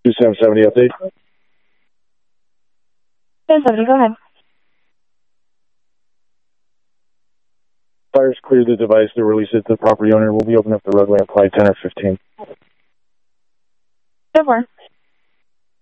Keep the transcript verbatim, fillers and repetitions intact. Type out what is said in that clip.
two seven seventy update. ten seventy, go ahead. Fires clear the device to release it to the property owner. We'll be opening up the roadway at flight ten or fifteen. ten four.